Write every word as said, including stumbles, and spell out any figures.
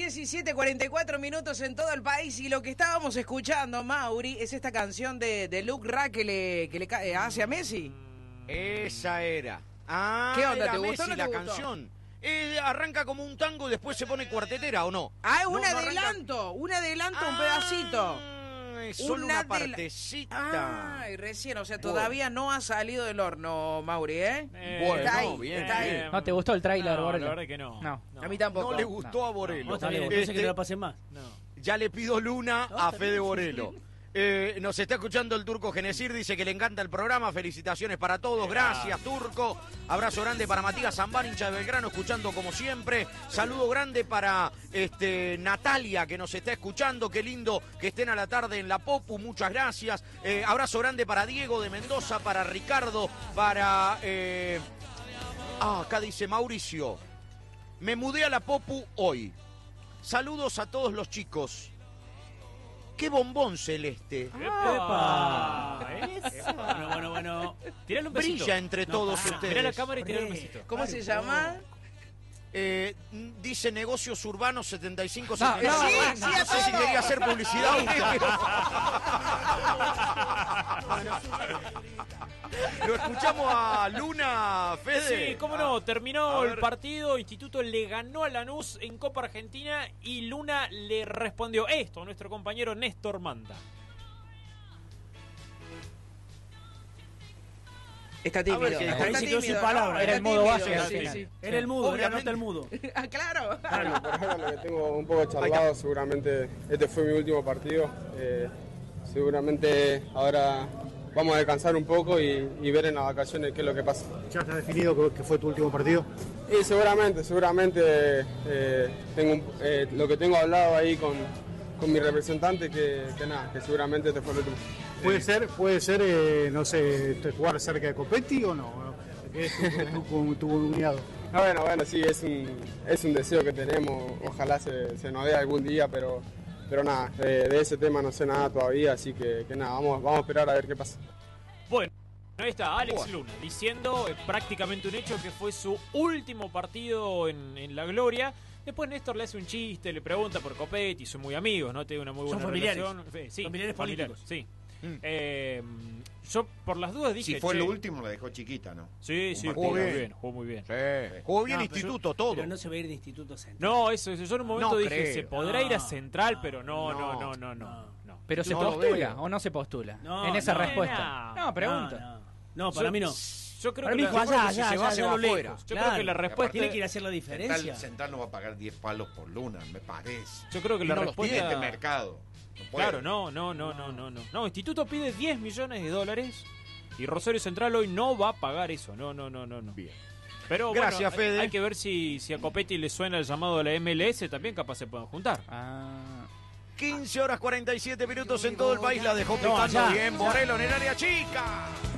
diecisiete, cuarenta y cuatro minutos en todo el país y lo que estábamos escuchando, Mauri, es esta canción de, de Luke Ra que le, que le ca- hace a Messi. Esa era. Ah, ¿Qué onda? era ¿Te gustó Messi o no te la gustó? canción. Eh, arranca como un tango y después se pone cuartetera, ¿o no? Ah, es un No, no arranca- adelanto, un adelanto, un Ah, pedacito. Es solo Una una adela- partecita. Ay, recién, o sea, Bueno. todavía no ha salido del horno, Mauri, ¿eh? Eh, Bueno, está ahí, bien, está ahí. bien. ¿No te gustó el tráiler, No, Borrello? la verdad que no. No. A mí tampoco. No le gustó a Borelo. No, está bien, entonces Este, que no la pasen más. No. Ya le pido Luna No, a está Fede bien, Borelo. Eh, nos está escuchando el Turco Genesir, dice que le encanta el programa, felicitaciones para todos, gracias Turco, abrazo grande para Matías Zambán, hincha de Belgrano, escuchando como siempre, saludo grande para este, Natalia que nos está escuchando, qué lindo que estén a la tarde en la Popu, muchas gracias, eh, abrazo grande para Diego de Mendoza, para Ricardo, para... Eh... Ah, acá dice Mauricio, me mudé a la Popu hoy, saludos a todos los chicos. ¡Qué bombón celeste! ¡Epa! Eso. Bueno, bueno, bueno. Tirale un besito. Brilla entre No, todos para. ustedes. Mirá la cámara y tirale un besito. ¿Cómo se llama? Eh, dice Negocios Urbanos setenta y cinco No, setenta y cinco. sí, No, sí, a sé si todo. quería hacer publicidad o qué. Lo escuchamos a Luna, Fede. Sí, cómo no, A terminó ver. el partido, Instituto le ganó a Lanús en Copa Argentina y Luna le respondió esto a nuestro compañero Néstor Manta. Está A ver tímido. qué dijo. Está Ahí se quedó sin tímido, palabras. ¿no? Era el Está modo tímido, Valle al sí, final. sí. Era el mudo, era Obviamente. nota el mudo. Ah, claro. Bueno, por ahora lo que tengo un poco charlado, seguramente este fue mi último partido. Eh, seguramente ahora vamos a descansar un poco y, y ver en las vacaciones qué es lo que pasa. ¿Ya está definido que, que fue tu último partido? Y seguramente, seguramente eh, tengo un- eh, lo que tengo hablado ahí con, con mi representante, que, que nada, que seguramente este fue el último. ¿Puede ser, puede ser eh, no sé, este, jugar cerca de Copetti o no? Que es tu, tu, tu uniado. Ah, bueno, bueno, sí, es un, es un deseo que tenemos, ojalá se, se nos dé algún día, pero, pero nada, de, de ese tema no sé nada todavía, así que, que nada, vamos, vamos a esperar a ver qué pasa. Bueno, ahí está Alex Luna diciendo eh, prácticamente un hecho que fue su último partido en, en la gloria. Después Néstor le hace un chiste, le pregunta por Copetti, son muy amigos, ¿no? Tiene una muy Son buena familiares. relación. Eh, Sí, Familiares políticos. Sí. Mm. Eh, yo por las dudas dije... Si fue che, lo último, la dejó chiquita, ¿no? Sí, sí, Un jugó partido. muy bien, jugó muy bien. Sí. Jugó bien No, Instituto, pero- todo. Pero no se va a ir de Instituto Central. No, eso, eso. Yo en un momento No dije, creo. se podrá No, ir a Central, no, pero no, no, no, no, no, no. no. no. ¿Pero se No lo postula veo. o no se postula? No, en esa no. respuesta. No, No, pregunta. No, no. No, para Yo- mí no. Yo creo Para que mí la, dijo yo creo allá, que si allá, se va, allá, se a va lo lejos. afuera. Yo creo que la respuesta- Tiene que ir a hacer la Central, diferencia. Central no va a pagar diez palos por Luna, me parece. yo creo que Y la no los respuesta... tiene este mercado. No puede. Claro, no, no, no, no, no, no. No, Instituto pide diez millones de dólares y Rosario Central hoy no va a pagar eso. No, no, no, no, no. Bien. Pero Gracias, bueno, Fede. hay, hay que ver si, si a Copetti le suena el llamado de la M L S, también capaz se pueden juntar. Ah, quince horas cuarenta y siete minutos en todo el país, la dejó picando allá, bien allá. Borelo en el área chica.